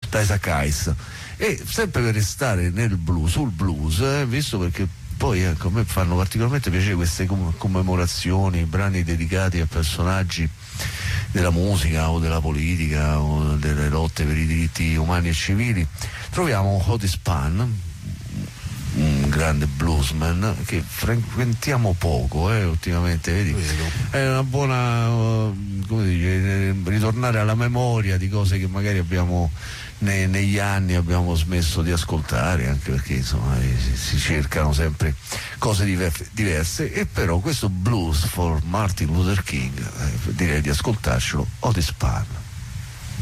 da Isaac Hayes. E sempre per restare nel blues, sul blues, visto perché poi ecco, a me fanno particolarmente piacere queste commemorazioni, brani dedicati a personaggi della musica o della politica o delle lotte per i diritti umani e civili. Troviamo Otis Spann, un grande bluesman che frequentiamo poco ultimamente, vedi? È una buona come dice, ritornare alla memoria di cose che magari abbiamo negli anni abbiamo smesso di ascoltare, anche perché insomma si cercano sempre cose diverse, e però questo Blues for Martin Luther King direi di ascoltarcelo, Otis Spann.